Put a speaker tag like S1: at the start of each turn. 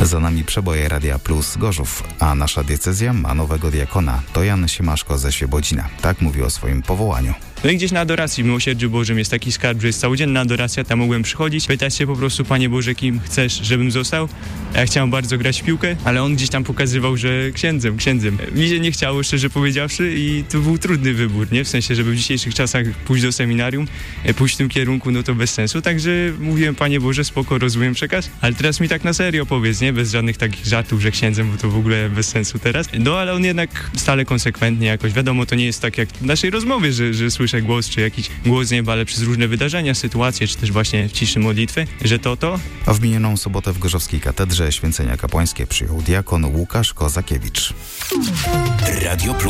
S1: Za nami przeboje Radia Plus Gorzów, a nasza diecezja ma nowego diakona. To Jan Siemaszko ze Świebodzina. Tak mówi o swoim powołaniu.
S2: No i gdzieś na adoracji w Miłosierdziu Bożym jest taki skarb, że jest całodzienna adoracja, tam mogłem przychodzić, pytać się po prostu, Panie Boże, kim chcesz, żebym został. A ja chciałem bardzo grać w piłkę, ale on gdzieś tam pokazywał, że księdzem. Mi się nie chciało, szczerze powiedziawszy, i to był trudny wybór, nie? W sensie, żeby w dzisiejszych czasach pójść do seminarium, pójść w tym kierunku, no to bez sensu. Także mówiłem, Panie Boże, spoko, rozumiem przekaz, ale teraz mi tak na serio powiedz, nie? Bez żadnych takich żartów, że księdzem, bo to w ogóle bez sensu teraz. No ale on jednak stale konsekwentnie jakoś, wiadomo, to nie jest tak jak w naszej rozmowie, że słyszę głos, czy jakiś głos z nieba, ale przez różne wydarzenia, sytuacje, czy też właśnie w ciszy modlitwy, że to.
S1: A w minioną sobotę w Gorzowskiej Katedrze święcenia kapłańskie przyjął diakon Łukasz Kozakiewicz.
S3: Radio Plus.